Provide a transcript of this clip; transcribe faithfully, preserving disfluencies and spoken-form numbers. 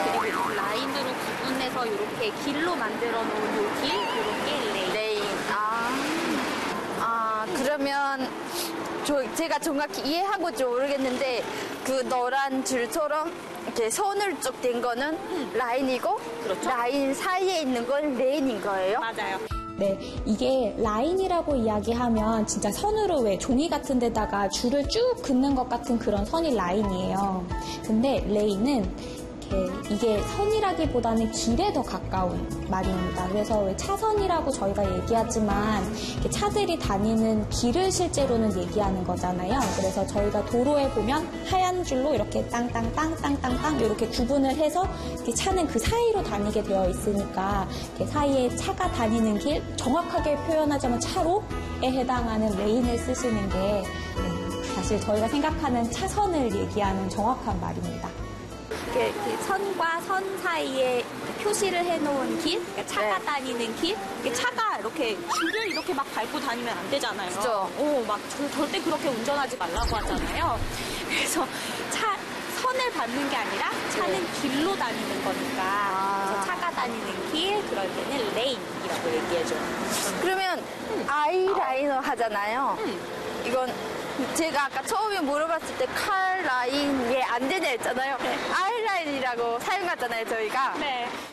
그리고 라인으로 구분해서 이렇게 길로 만들어 놓은 요 길, 이렇게 레인. 레인. 아, 아 그러면 저, 제가 정확히 이해한 건지 모르겠는데 그 노란 줄처럼 이렇게 선을 쭉 된 거는 음. 라인이고 그렇죠. 라인 사이에 있는 건 레인인 거예요? 맞아요. 네, 이게 라인이라고 이야기하면 진짜 선으로 왜 종이 같은 데다가 줄을 쭉 긋는 것 같은 그런 선이 라인이에요. 근데 레인은 이렇게 이게 선이라기보다는 길에 더 가까운 말입니다. 그래서 왜 차선이라고 저희가 얘기하지만 이렇게 차들이 다니는 길을 실제로는 얘기하는 거잖아요. 그래서 저희가 도로에 보면 하얀 줄로 이렇게 땅땅땅땅땅땅 이렇게 구분을 해서 이렇게 차는 그 사이로 다니게 되어 있으니까 이렇게 사이에 차가 다니는 길, 정확하게 표현하자면 차로에 해당하는 레인을 쓰시는 게 네, 사실 저희가 생각하는 차선을 얘기하는 정확한 말입니다. 이렇게, 이렇게 선과 선 사이에 표시를 해놓은 길, 그러니까 차가 네. 다니는 길, 이게 차가 이렇게 줄을 이렇게 막 밟고 다니면 안 되잖아요. 그죠. 오, 막 저, 절대 그렇게 운전하지 말라고 하잖아요. 그래서 차 선을 밟는 게 아니라 차는 네. 길로 다니는 거니까 아. 그래서 차가 다니는 길, 그럴 때는 레인이라고 얘기해줘요. 그러면 아이라이너 하잖아요. 음. 이건 제가 아까 처음에 물어봤을 때 칼 라인 얘 안 되냐 했잖아요. 네. 아이라인이라고 사용하잖아요, 저희가. 네.